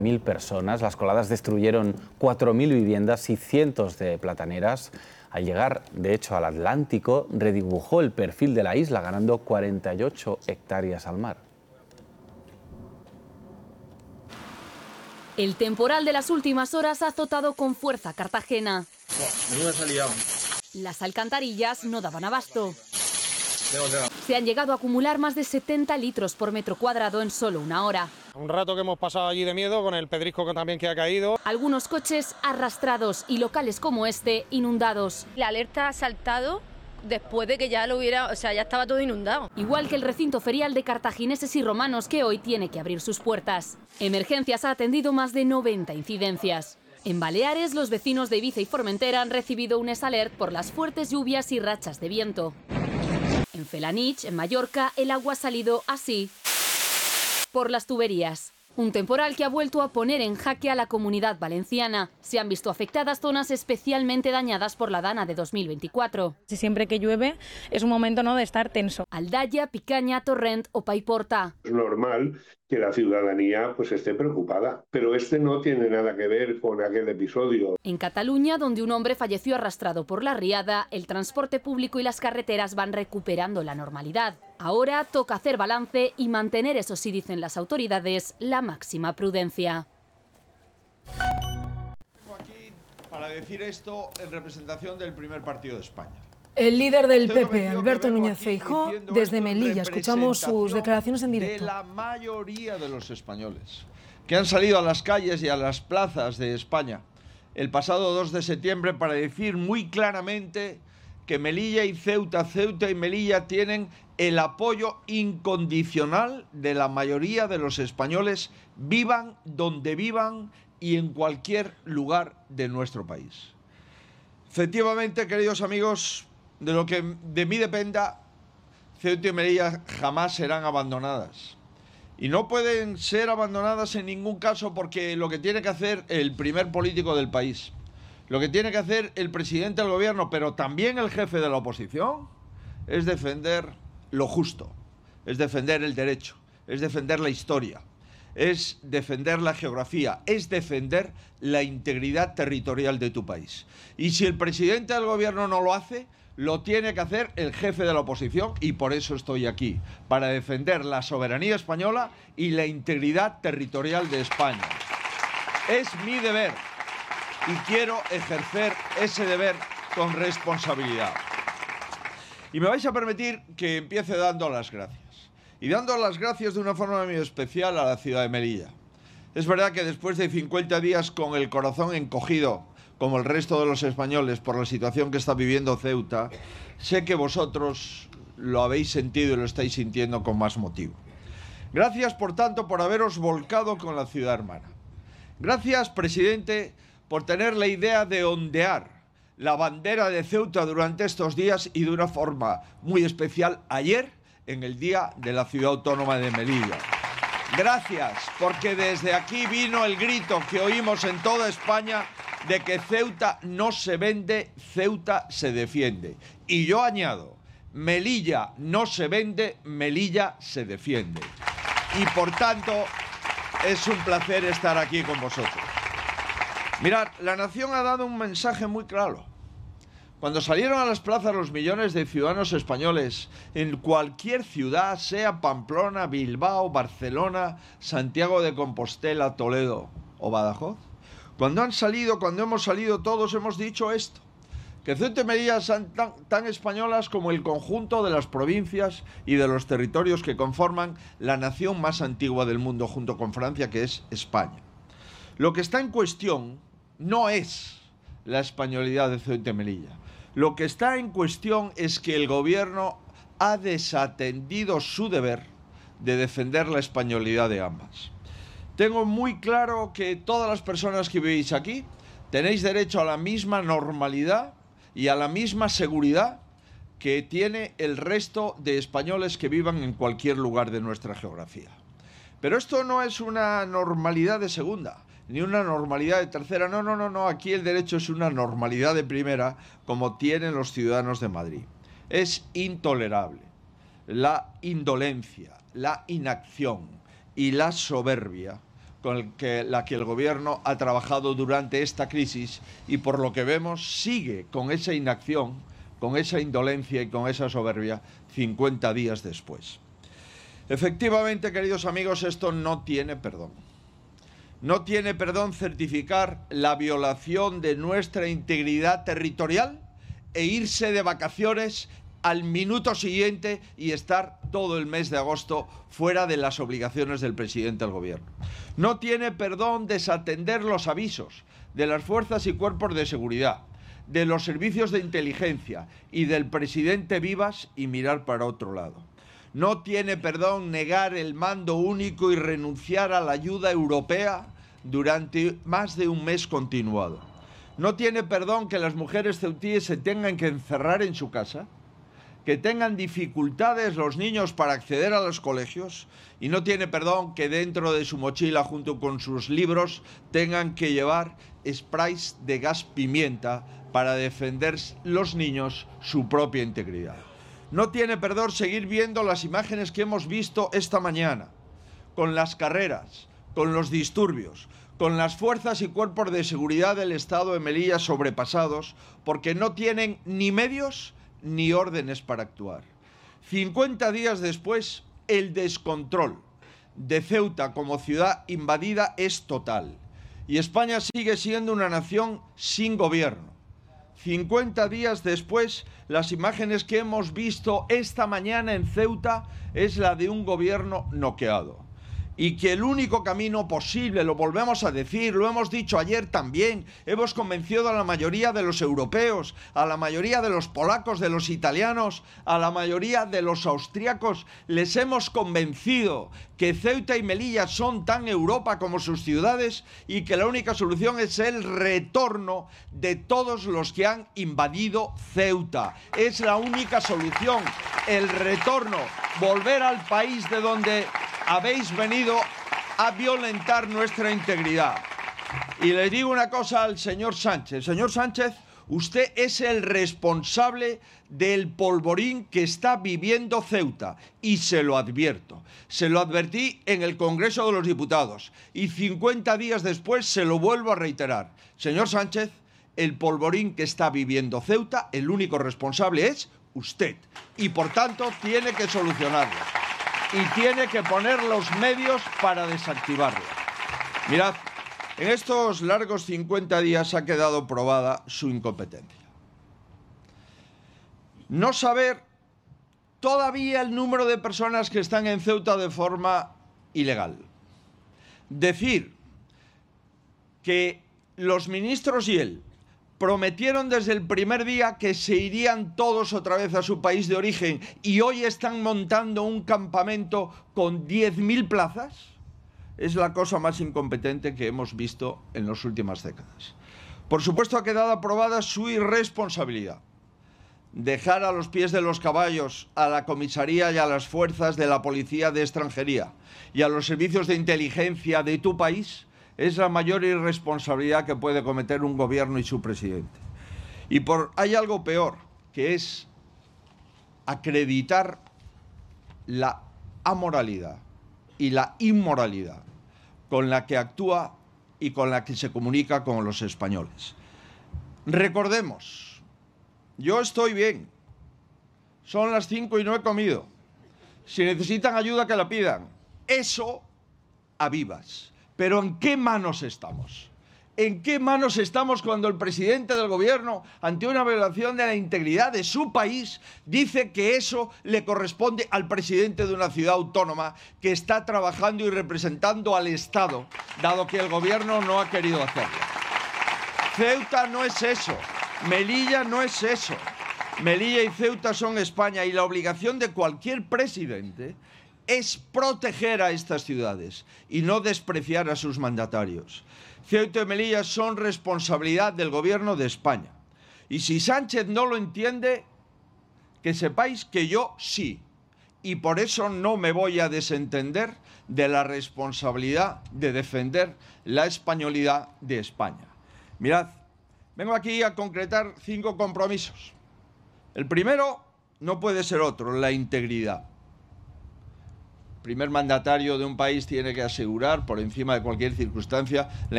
1.000 personas. Las coladas destruyeron 4.000 viviendas y cientos de plataneras. Al llegar, de hecho, al Atlántico, redibujó el perfil de la isla, ganando 48 hectáreas al mar. El temporal de las últimas horas ha azotado con fuerza Cartagena. Menuda salida. Las alcantarillas no daban abasto. Se han llegado a acumular más de 70 litros por metro cuadrado en solo una hora. Un rato que hemos pasado allí de miedo con el pedrisco que ha caído. Algunos coches arrastrados y locales como este inundados. La alerta ha saltado después de que ya ya estaba todo inundado. Igual que el recinto ferial de cartagineses y romanos, que hoy tiene que abrir sus puertas. Emergencias ha atendido más de 90 incidencias. En Baleares, los vecinos de Ibiza y Formentera han recibido un alert por las fuertes lluvias y rachas de viento. En Felanich, en Mallorca, el agua ha salido así por las tuberías. Un temporal que ha vuelto a poner en jaque a la Comunidad Valenciana. Se han visto afectadas zonas especialmente dañadas por la Dana de 2024. Siempre que llueve es un momento, ¿no?, de estar tenso. Aldaya, Picaña, Torrent o Paiporta. Es normal que la ciudadanía pues esté preocupada, pero este no tiene nada que ver con aquel episodio. En Cataluña, donde un hombre falleció arrastrado por la riada, el transporte público y las carreteras van recuperando la normalidad. Ahora toca hacer balance y mantener, eso sí dicen las autoridades, la máxima prudencia. Aquí para decir esto en representación del primer partido de España. El líder del PP, Alberto Núñez Feijóo, desde Melilla. Escuchamos sus declaraciones en directo. De la mayoría de los españoles que han salido a las calles y a las plazas de España el pasado 2 de septiembre para decir muy claramente que Melilla y Ceuta y Melilla tienen el apoyo incondicional de la mayoría de los españoles, vivan donde vivan y en cualquier lugar de nuestro país. Efectivamente, queridos amigos, de lo que de mí dependa, Ceuta y Melilla jamás serán abandonadas. Y no pueden ser abandonadas en ningún caso, porque lo que tiene que hacer el primer político del país, lo que tiene que hacer el presidente del gobierno, pero también el jefe de la oposición, es defender lo justo, es defender el derecho, es defender la historia, es defender la geografía, es defender la integridad territorial de tu país. Y si el presidente del gobierno no lo hace, lo tiene que hacer el jefe de la oposición, y por eso estoy aquí, para defender la soberanía española y la integridad territorial de España. Es mi deber y quiero ejercer ese deber con responsabilidad. Y me vais a permitir que empiece dando las gracias. Y dando las gracias de una forma muy especial a la ciudad de Melilla. Es verdad que después de 50 días con el corazón encogido, como el resto de los españoles, por la situación que está viviendo Ceuta, sé que vosotros lo habéis sentido y lo estáis sintiendo con más motivo. Gracias, por tanto, por haberos volcado con la ciudad hermana. Gracias, presidente, por tener la idea de ondear la bandera de Ceuta durante estos días y de una forma muy especial ayer, en el Día de la Ciudad Autónoma de Melilla. Gracias, porque desde aquí vino el grito que oímos en toda España de que Ceuta no se vende, Ceuta se defiende. Y yo añado, Melilla no se vende, Melilla se defiende. Y por tanto, es un placer estar aquí con vosotros. Mirad, la nación ha dado un mensaje muy claro. Cuando salieron a las plazas los millones de ciudadanos españoles en cualquier ciudad, sea Pamplona, Bilbao, Barcelona, Santiago de Compostela, Toledo o Badajoz, cuando hemos salido todos hemos dicho esto, que Ceuta y Melilla son tan españolas como el conjunto de las provincias y de los territorios que conforman la nación más antigua del mundo junto con Francia, que es España. Lo que está en cuestión no es la españolidad de Ceuta y Melilla. Lo que está en cuestión es que el gobierno ha desatendido su deber de defender la españolidad de ambas. Tengo muy claro que todas las personas que vivís aquí tenéis derecho a la misma normalidad y a la misma seguridad que tiene el resto de españoles que vivan en cualquier lugar de nuestra geografía. Pero esto no es una normalidad de segunda, ni una normalidad de tercera, no, aquí el derecho es una normalidad de primera, como tienen los ciudadanos de Madrid. Es intolerable la indolencia, la inacción y la soberbia con la que el Gobierno ha trabajado durante esta crisis y, por lo que vemos, sigue con esa inacción, con esa indolencia y con esa soberbia 50 días después. Efectivamente, queridos amigos, esto no tiene perdón. No tiene perdón certificar la violación de nuestra integridad territorial e irse de vacaciones al minuto siguiente y estar todo el mes de agosto fuera de las obligaciones del presidente del Gobierno. No tiene perdón desatender los avisos de las fuerzas y cuerpos de seguridad, de los servicios de inteligencia y del presidente Vivas y mirar para otro lado. No tiene perdón negar el mando único y renunciar a la ayuda europea durante más de un mes continuado. No tiene perdón que las mujeres ceutíes se tengan que encerrar en su casa, que tengan dificultades los niños para acceder a los colegios, y no tiene perdón que dentro de su mochila junto con sus libros tengan que llevar sprays de gas pimienta para defender los niños su propia integridad. No tiene perdón seguir viendo las imágenes que hemos visto esta mañana, con las carreras, con los disturbios, con las fuerzas y cuerpos de seguridad del Estado de Melilla sobrepasados porque no tienen ni medios ni órdenes para actuar. 50 días después, el descontrol de Ceuta como ciudad invadida es total y España sigue siendo una nación sin gobierno. 50 días después, las imágenes que hemos visto esta mañana en Ceuta es la de un gobierno noqueado. Y que el único camino posible, lo volvemos a decir, lo hemos dicho ayer también, hemos convencido a la mayoría de los europeos, a la mayoría de los polacos, de los italianos, a la mayoría de los austríacos, les hemos convencido que Ceuta y Melilla son tan Europa como sus ciudades y que la única solución es el retorno de todos los que han invadido Ceuta. Es la única solución, el retorno, volver al país de donde habéis venido a violentar nuestra integridad. Y le digo una cosa al señor Sánchez. Señor Sánchez, usted es el responsable del polvorín que está viviendo Ceuta. Y se lo advierto. Se lo advertí en el Congreso de los Diputados. Y 50 días después se lo vuelvo a reiterar. Señor Sánchez, el polvorín que está viviendo Ceuta, el único responsable es usted. Y por tanto tiene que solucionarlo. Y tiene que poner los medios para desactivarlo. Mirad, en estos largos 50 días ha quedado probada su incompetencia. No saber todavía el número de personas que están en Ceuta de forma ilegal. Decir que los ministros y él prometieron desde el primer día que se irían todos otra vez a su país de origen y hoy están montando un campamento con 10.000 plazas, es la cosa más incompetente que hemos visto en las últimas décadas. Por supuesto, ha quedado aprobada su irresponsabilidad. Dejar a los pies de los caballos a la comisaría y a las fuerzas de la policía de extranjería y a los servicios de inteligencia de tu país es la mayor irresponsabilidad que puede cometer un gobierno y su presidente. Y hay algo peor, que es acreditar la amoralidad y la inmoralidad con la que actúa y con la que se comunica con los españoles. Recordemos, yo estoy bien, son las 5 y no he comido. Si necesitan ayuda, que la pidan. Eso a vivas. Pero ¿en qué manos estamos? ¿En qué manos estamos cuando el presidente del gobierno, ante una violación de la integridad de su país, dice que eso le corresponde al presidente de una ciudad autónoma que está trabajando y representando al Estado, dado que el gobierno no ha querido hacerlo? Ceuta no es eso, Melilla no es eso. Melilla y Ceuta son España y la obligación de cualquier presidente es proteger a estas ciudades y no despreciar a sus mandatarios. Ceuta y Melilla son responsabilidad del gobierno de España. Y si Sánchez no lo entiende, que sepáis que yo sí. Y por eso no me voy a desentender de la responsabilidad de defender la españolidad de España. Mirad, vengo aquí a concretar 5 compromisos. El primero no puede ser otro, la integridad. primer mandatario de un país tiene que asegurar, por encima de cualquier circunstancia, la